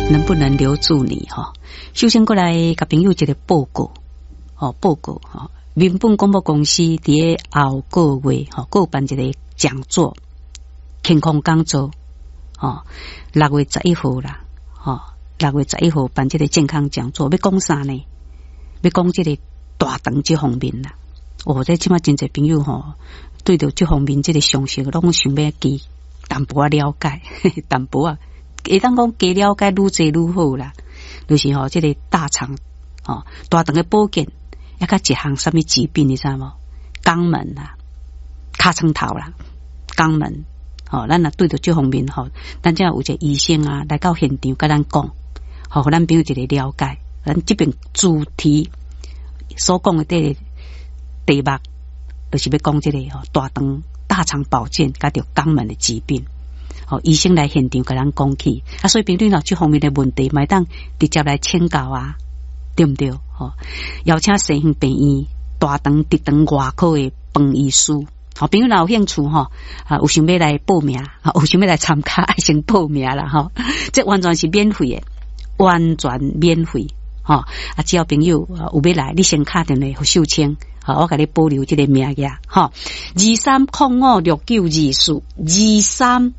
能不能留住你哈？首先过来甲朋友一个报告，报告哈。民本广播公司伫后个月个办一个讲座，健康讲座，6月11号啦，6月11号办这个健康讲座，要讲啥呢？要讲这个大肠这方面啦。这即马真侪朋友对着这方面这个常识，拢想要记淡薄了解，淡薄会当讲加了解愈侪愈好啦。就是这个大肠大肠的保健。也较一项什么疾病你知道吗？肛门啦、尻川头啦、肛门，咱若对着这方面咱这有一个医生啊来到现场，甲咱讲，互咱朋友一个了解。咱这边主题所讲的题目，就是要讲这个大肠保健，甲着肛门的疾病。医生来现场甲咱讲起，所以朋友若这方面的问题，买当直接来请教啊，对不对？邀请西园病院大肠直肠外科的彭医师，朋友若有兴趣有想要来报名，有想要来参加，爱先报名啦这完全是免费的，完全免费只要朋友有要来，你先打电话给秀清，我给你保留这个名额2305692423。